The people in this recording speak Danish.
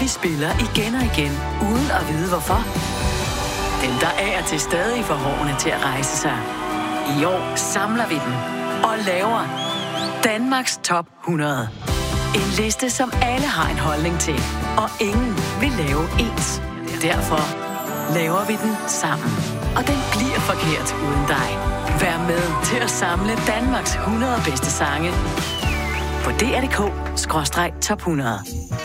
vi spiller igen og igen, uden at vide hvorfor. Dem, der af og til stadig får hårene til at rejse sig. I år samler vi dem og laver Danmarks Top 100. En liste, som alle har en holdning til, og ingen vil lave ens. Derfor laver vi den sammen. Og den bliver forkert uden dig. Vær med til at samle Danmarks 100 bedste sange på dr.dk/top 100.